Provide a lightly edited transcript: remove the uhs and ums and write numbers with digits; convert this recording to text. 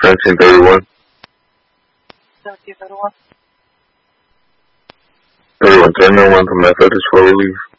1731. 1731. 31, turn on one for methodist for relief.